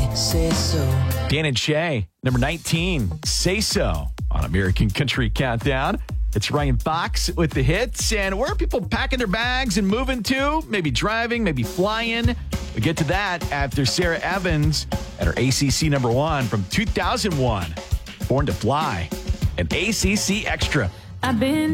say so. Dan and Shay, number 19, Say So on American Country Countdown. It's Ryan Fox with the hits. And where are people packing their bags and moving to? Maybe driving, maybe flying. We get to that after Sarah Evans at her ACC number 1 from 2001, Born to Fly, an ACC Extra. I've been